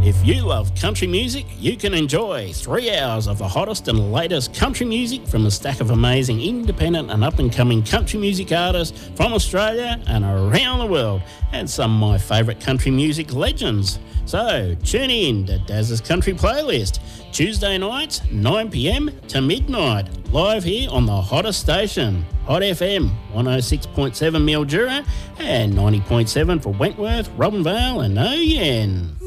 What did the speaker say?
If you love country music, you can enjoy 3 hours of the hottest and latest country music from a stack of amazing independent and up-and-coming country music artists from Australia and around the world, and some of my favourite country music legends. So tune in to Daz's Country Playlist, Tuesday nights 9pm to midnight, live here on the hottest station, Hot FM 106.7 Mildura and 90.7 for Wentworth, Robinvale and Oyen.